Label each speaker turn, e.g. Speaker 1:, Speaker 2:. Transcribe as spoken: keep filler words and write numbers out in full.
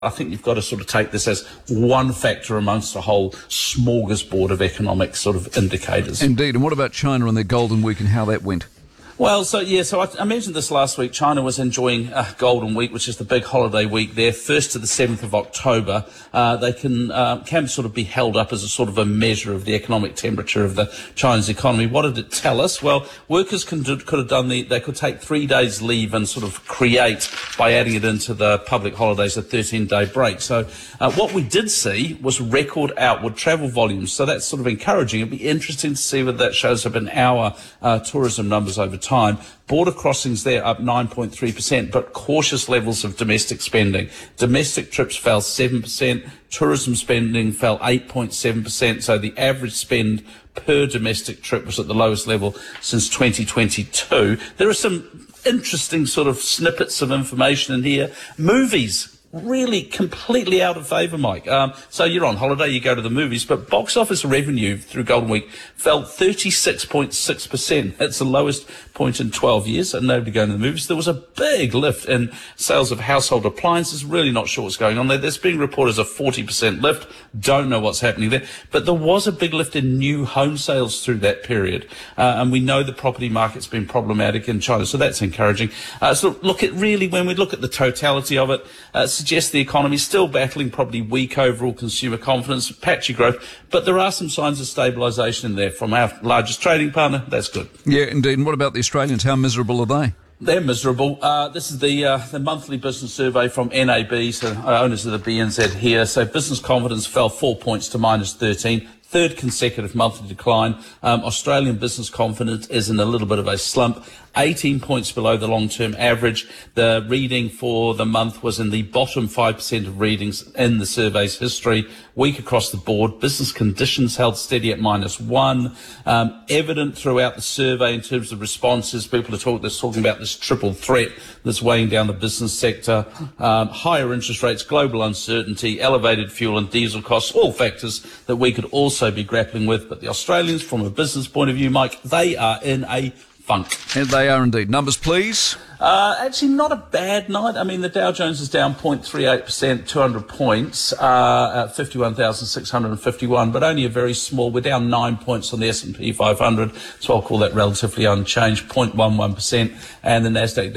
Speaker 1: I think you've got to sort of take this as one factor amongst a whole smorgasbord of economic sort of indicators.
Speaker 2: Indeed. And what about China and their Golden Week and how that went?
Speaker 1: Well, so yeah, so I, I mentioned this last week. China was enjoying uh, Golden Week, which is the big holiday week there, first to the seventh of October. Uh, they can uh, can sort of be held up as a sort of a measure of the economic temperature of the Chinese economy. What did it tell us? Well, workers can do, could have done the, they could take three days leave and sort of create, by adding it into the public holidays, a thirteen-day break. So uh, what we did see was record outward travel volumes. So that's sort of encouraging. It'd be interesting to see whether that shows up in our uh, tourism numbers over time. Time. Border crossings there up nine point three percent, but cautious levels of domestic spending. Domestic trips fell seven percent, tourism spending fell eight point seven percent, so the average spend per domestic trip was at the lowest level since twenty twenty-two. There are some interesting sort of snippets of information in here. Movies. Really completely out of favour, Mike. Um, so you're on holiday, you go to the movies, but box office revenue through Golden Week fell thirty-six point six percent. That's the lowest point in twelve years, and nobody going to the movies. There was a big lift in sales of household appliances. Really not sure what's going on there. There's being reported as a forty percent lift. Don't know what's happening there. But there was a big lift in new home sales through that period. Uh, and we know the property market's been problematic in China, so that's encouraging. Uh, so look at really, when we look at the totality of it, uh, suggests the economy is still battling probably weak overall consumer confidence, patchy growth, but there are some signs of stabilisation in there from our largest trading partner. That's good.
Speaker 2: Yeah, indeed. And what about the Australians? How miserable are they?
Speaker 1: They're miserable. Uh, this is the uh, the monthly business survey from N A B, so uh, owners of the B N Z here. So business confidence fell four points to minus thirteen. Third consecutive monthly decline. Um, Australian business confidence is in a little bit of a slump, eighteen points below the long-term average. The reading for the month was in the bottom five percent of readings in the survey's history. Weak across the board. Business conditions held steady at minus one. Um, evident throughout the survey in terms of responses, people are talk, they're talking about this triple threat that's weighing down the business sector. Um, higher interest rates, global uncertainty, elevated fuel and diesel costs, all factors that we could also be grappling with. But the Australians, from a business point of view, Mike, they are in a funk.
Speaker 2: And they are indeed. Numbers, please.
Speaker 1: Uh, actually, not a bad night. I mean, the Dow Jones is down zero point three eight percent, two hundred points, uh, at fifty-one thousand six hundred fifty-one, but only a very small. We're down nine points on the S and P five hundred, so I'll call that relatively unchanged, zero point one one percent, and the Nasdaq